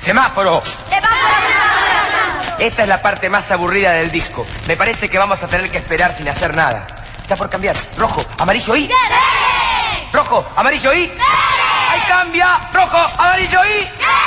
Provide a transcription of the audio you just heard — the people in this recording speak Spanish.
¡Semáforo! Esta es la parte más aburrida del disco. Me parece que vamos a tener que esperar sin hacer nada. Está por cambiar. Rojo, amarillo y... ¡Dale! Rojo, amarillo y... ¡Dale! ¡Ahí cambia! Rojo, amarillo y... ¡Dale!